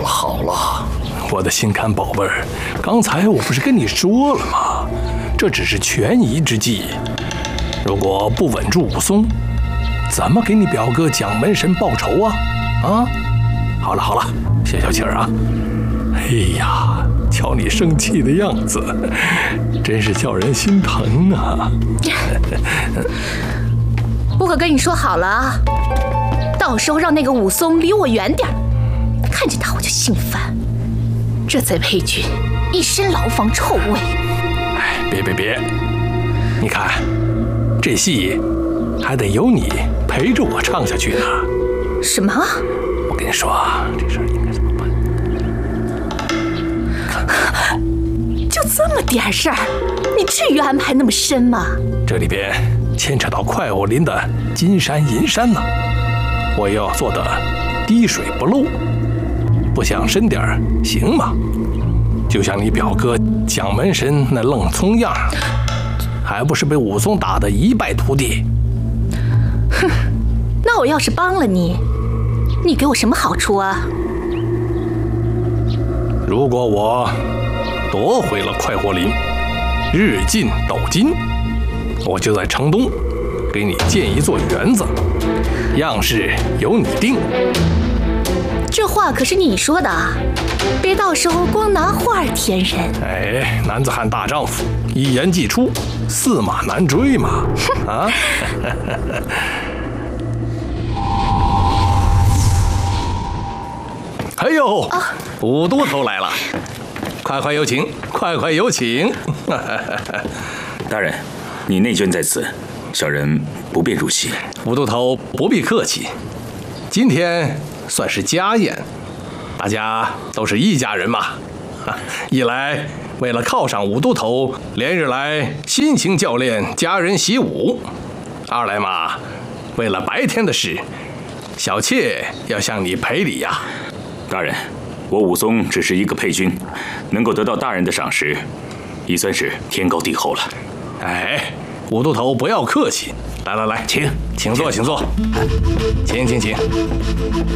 好了，我的心肝宝贝儿，刚才我不是跟你说了吗？这只是权宜之计，如果不稳住武松，怎么给你表哥蒋门神报仇啊？啊！好了好了，消消气儿啊！哎呀，瞧你生气的样子，真是叫人心疼啊！ 我可跟你说好了啊，到时候让那个武松离我远点儿，看见他我就心烦。这贼裴军一身牢房臭味。 哎，别，你看这戏还得由你陪着我唱下去呢。 什么？ 我跟你说，这事儿应该怎么办？ 就这么点事儿，你至于安排那么深吗？ 这里边牵扯到快活林的金山银山呢，我要做的滴水不漏，不想深点儿行吗？就像你表哥蒋门神那愣葱样，还不是被武松打得一败涂地？ 哼，那我要是帮了你，你给我什么好处啊？ 如果我夺回了快活林，日进斗金，我就在城东给你建一座园子，样式由你定。 这话可是你说的啊，别到时候光拿话填人。 哎，男子汉大丈夫，一言既出，驷马难追嘛！啊！哎呦，武都头来了，快有请，快有请！ 大人，你内眷在此，小人不便入席。 武都头不必客气，今天算是家宴，大家都是一家人嘛。一来为了犒赏武都头连日来辛勤教练家人习武，二来嘛，为了白天的事，小妾要向你赔礼呀。 大人，我武松只是一个配军，能够得到大人的赏识，已算是天高地厚了。 哎，武都头不要客气，来，请坐，请。